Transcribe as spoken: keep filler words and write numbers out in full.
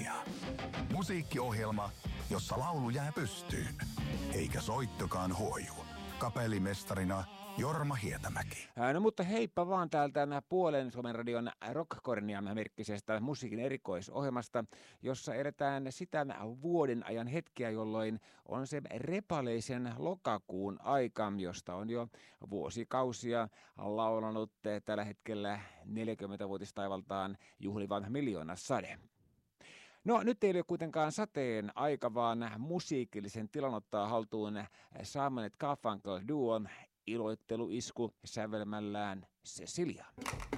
Kaffekonia. Musiikkiohjelma, jossa laulu jää pystyyn, eikä soittokaan huoju. Kapellimestarina Jorma Hietämäki. No mutta heippa vaan täältä Puolen Suomen radion Rockkornia-merkkisestä musiikin erikoisohjelmasta, jossa eletään sitä vuoden ajan hetkeä, jolloin on se repaleisen lokakuun aika, josta on jo vuosikausia laulanut tällä hetkellä neljäkymmentävuotistaivaltaan juhlivan Miljoonasade. No nyt ei ole kuitenkaan sateen aika, vaan musiikillisen tilan ottaa haltuun Simon and Garfunkel duon iloitteluisku sävelmällään Cecilia.